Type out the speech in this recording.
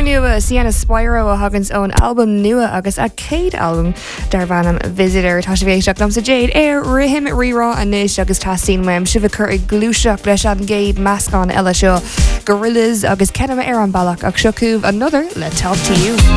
nua Sienna Spyro a Huggins own album nua agus a Cade album Darvanam Visitor tá sé bhééis dom sa Jade rihim rirá a nuis agus tastín weim sibh chur i glúiseach leis an géad meascán eile seo Gorillaz agus Kenama an Balach ach seocúh another Let Talk to You.